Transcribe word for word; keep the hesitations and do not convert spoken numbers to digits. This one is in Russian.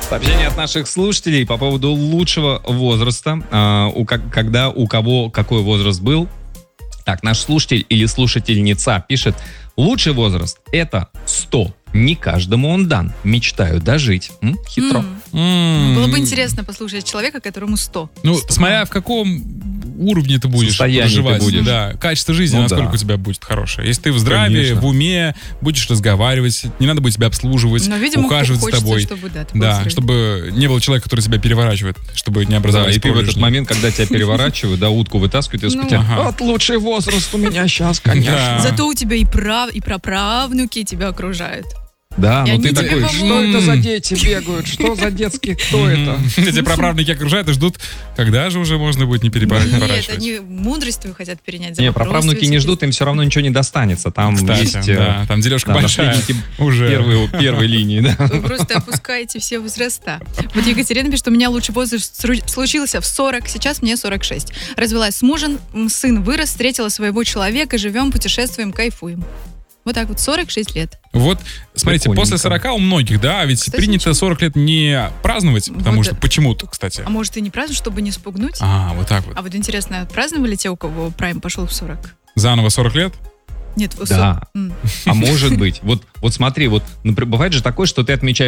Сообщение от наших слушателей по поводу лучшего возраста. А, у, как, когда у кого какой возраст был. Так, наш слушатель или слушательница пишет: лучший возраст — это сто. Не каждому он дан. Мечтаю дожить. М? Хитро. Mm. Было бы интересно послушать человека, которому сто. Ну, сто. смотря в каком уровне ты будешь проживать. Ты будешь. Да, качество жизни, Ну, насколько да. у тебя будет хорошее. Если ты в здравии, Конечно. в уме, будешь разговаривать, не надо будет тебя обслуживать, Но, видимо, ухаживать за хочется, тобой. чтобы, да, ты был Да, здоровый. чтобы не было человека, который тебя переворачивает, чтобы не Да, образовались и ты в этот пролежни. момент, когда тебя переворачивают, да, утку вытаскивают, и Ну. скажут: Ага. вот лучший возраст у меня сейчас, конечно. Да. Зато у тебя и прав, и праправнуки тебя окружают. Да, И ну они ты тебе такой: помогут. что это за дети бегают? Что за детские? Кто это? Эти праправники окружают и ждут, когда же уже можно будет не перепора- Нет, переворачивать. они мудрость твою хотят перенять. за Не, вопросы праправнуки не всякие. ждут, им все равно ничего не достанется. Там Кстати, есть э, да, там дележка да, большая. наследники Уже. первой, первой линии, да. Вы просто опускаете все возраста. Вот Екатерина пишет, у меня лучший возраст сру- случился в сорок, сейчас мне сорок шесть. Развелась с мужем, м, сын вырос, встретила своего человека, живем, путешествуем, кайфуем. Вот так вот, сорок шесть лет. Вот, смотрите, Прикольненько. после сорока у многих, да, ведь Кстати, принято ничего. сорок лет не праздновать, потому Вот что да. почему-то, кстати. А может и не празднуют, чтобы не спугнуть? А, вот так вот. А вот интересно, праздновали те, у кого прайм пошел в сорок? Заново сорок лет? Нет, в Да. М. А может быть. Вот, вот смотри, вот, например, бывает же такое, что ты отмечаешь